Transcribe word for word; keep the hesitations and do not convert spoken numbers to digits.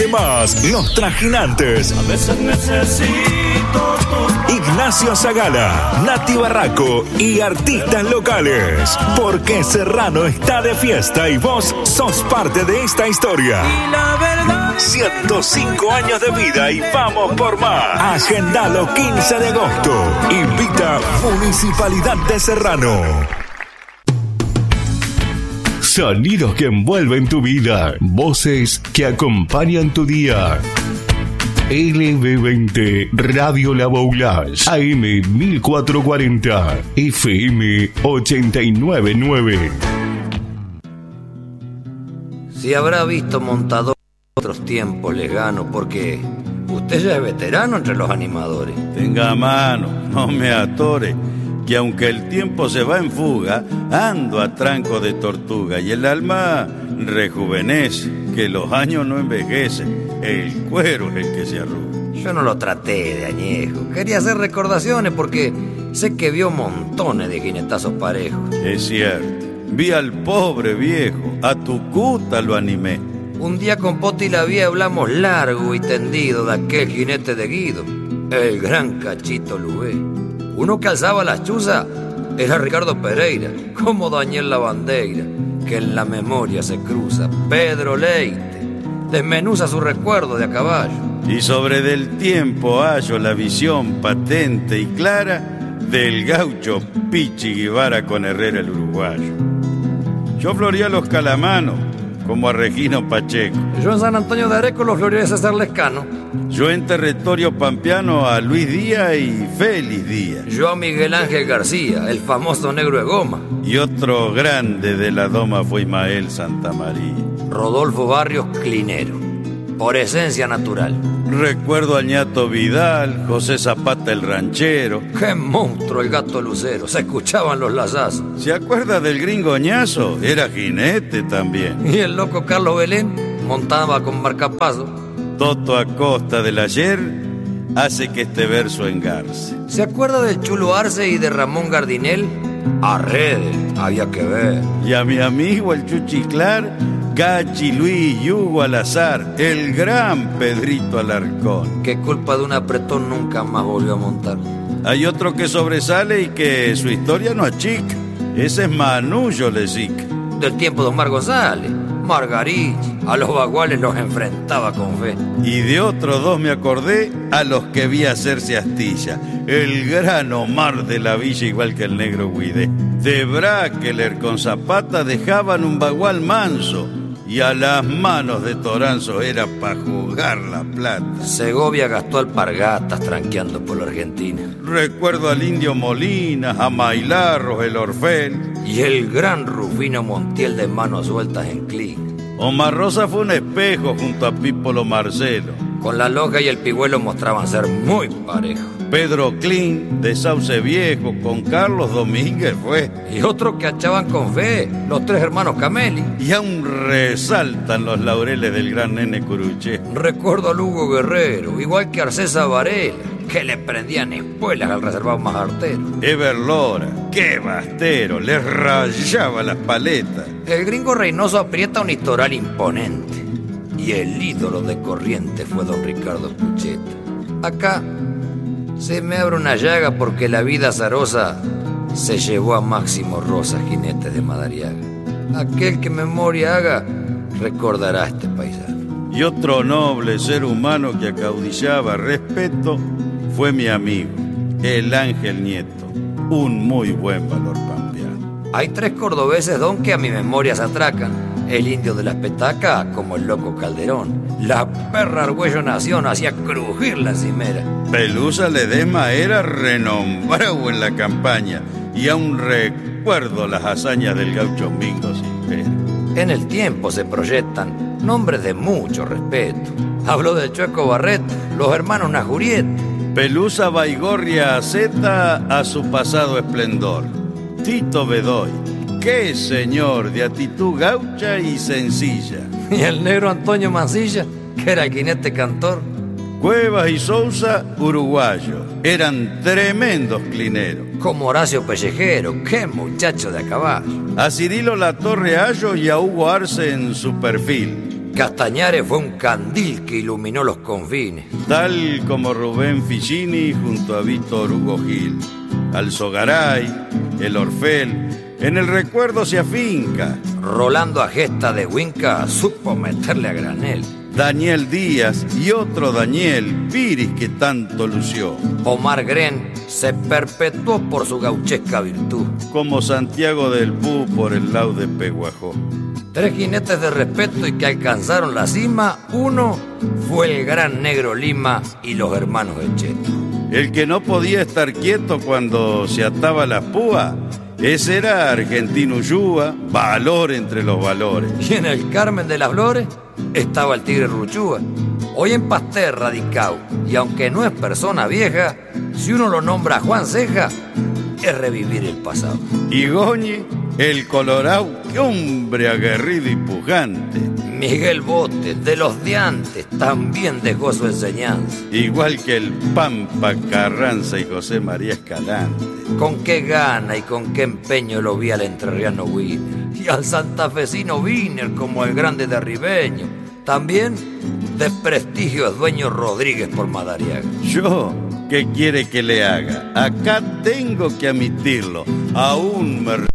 Además, los trajinantes. A veces necesito tu... Ignacio Zagala, Nati Barraco y artistas locales. Porque Serrano está de fiesta y vos sos parte de esta historia. Y la verdad... ciento cinco años de vida y vamos por más. Agendalo quince de agosto. Invita Municipalidad de Serrano. Sonidos que envuelven tu vida. Voces que acompañan tu día. L B veinte Radio La Boulage, A M mil cuatrocientos cuarenta, F M ochenta y nueve punto nueve. Si habrá visto montador otros tiempos lejanos, porque usted ya es veterano entre los animadores. Tenga a mano, no me atore, que aunque el tiempo se va en fuga, ando a tranco de tortuga y el alma rejuvenece, que los años no envejecen, el cuero es el que se arruga. Yo no lo traté de añejo, quería hacer recordaciones porque sé que vio montones de jinetazos parejos. Es cierto, vi al pobre viejo, a Tucuta lo animé. Un día con Poti y la Vía hablamos largo y tendido de aquel jinete de Guido, el gran Cachito Lubé. Uno que alzaba las chuzas era Ricardo Pereira, como Daniel Lavandeira, que en la memoria se cruza. Pedro Leite desmenuza su recuerdo de a caballo. Y sobre del tiempo hallo la visión patente y clara del gaucho Pichi Guevara con Herrera el uruguayo. Yo floreé a los calamanos como a Regino Pacheco. Yo en San Antonio de Areco los floreé a César Lescano. Yo en territorio pampeano a Luis Díaz y Félix Díaz. Yo a Miguel Ángel García, el famoso negro de goma. Y otro grande de la doma fue Ismael Santamaría. Rodolfo Barrios Clinero, por esencia natural. Recuerdo a Ñato Vidal, José Zapata el ranchero. ¡Qué monstruo el gato lucero! Se escuchaban los lazazos. ¿Se acuerda del gringo Ñazo? Era jinete también. Y el loco Carlos Belén montaba con marcapaso. Toto Acosta del ayer hace que este verso engarce. ¿Se acuerda del Chulo Arce y de Ramón Gardinel? A redes, había que ver. Y a mi amigo el Chuchiclar, Gachi Luis Yugo al azar, el gran Pedrito Alarcón. Que culpa de un apretón nunca más volvió a montar. Hay otro que sobresale y que su historia no achica. Ese es Manullo Lesic. Del tiempo de Omar González, Margarich, a los baguales los enfrentaba con fe. Y de otros dos me acordé, a los que vi hacerse astilla. El gran Omar de la Villa, igual que el negro Guidé. De Braqueler con Zapata dejaban un bagual manso, y a las manos de Toranzo era para jugar la plata. Segovia gastó alpargatas tranqueando por la Argentina. Recuerdo al Indio Molinas, a Mailarros, el Orfel. Y el gran Rufino Montiel de manos sueltas en Clín. Omar Rosa fue un espejo junto a Pípolo Marcelo. Con la loja y el pigüelo mostraban ser muy parejos. Pedro Clean de Sauce Viejo con Carlos Domínguez fue. Y otro que achaban con fe, los tres hermanos Cameli. Y aún resaltan los laureles del gran Nene Curuché. Recuerdo a Lugo Guerrero, igual que Arcesa Varela, que le prendían espuelas al reservado más artero. Ever Lora, qué bastero, les rayaba las paletas. El gringo Reynoso aprieta un historial imponente. Y el ídolo de Corrientes fue don Ricardo Pucheta. Acá se me abre una llaga porque la vida azarosa se llevó a Máximo Rosas, jinete de Madariaga. Aquel que memoria haga recordará a este paisano. Y otro noble ser humano que acaudillaba respeto fue mi amigo, el Ángel Nieto, un muy buen valor pampeano. Hay tres cordobeses, don, que a mi memoria se atracan. El indio de las petacas, como el loco Calderón. La perra Argüello Nación hacía crujir la cimera. Pelusa Ledesma era renombrado en la campaña, y aún recuerdo las hazañas del gaucho Mingo Silvera. En el tiempo se proyectan nombres de mucho respeto. Habló del Chueco Barret, los hermanos Najuriet. Pelusa Baigorria Zeta a su pasado esplendor. Tito Bedoy, qué señor de actitud gaucha y sencilla. Y el negro Antonio Mancilla, que era el jinete cantor. Cuevas y Sousa, uruguayo, eran tremendos clineros. Como Horacio Pellejero, qué muchacho de a caballo. A Cirilo Latorre Ayo y a Hugo Arce en su perfil. Castañares fue un candil que iluminó los confines. Tal como Rubén Ficini junto a Víctor Hugo Gil. Alzogaray, el Orfel, en el recuerdo se afinca. Rolando Agesta de Huinca supo meterle a granel. Daniel Díaz y otro Daniel Piris que tanto lució. Omar Gren se perpetuó por su gauchesca virtud. Como Santiago del Pú por el laude Peguajó. Tres jinetes de respeto y que alcanzaron la cima. Uno fue el gran Negro Lima y los hermanos Echeto. El que no podía estar quieto cuando se ataba las púas, ese era Argentino Ullúa, valor entre los valores. Y en el Carmen de las Flores estaba el Tigre Ruchúa. Hoy en Pasteur radicado, y aunque no es persona vieja, si uno lo nombra Juan Ceja, es revivir el pasado. Y Goñi, el Colorado, qué hombre aguerrido y pujante. Miguel Bote, de los de antes, también dejó su enseñanza. Igual que el Pampa Carranza y José María Escalante. Con qué gana y con qué empeño lo vi al entrerriano Wiener. Y al santafesino Wiener como el grande derribeño. También de prestigio es dueño Rodríguez por Madariaga. Yo, ¿qué quiere que le haga? Acá tengo que admitirlo. Aún me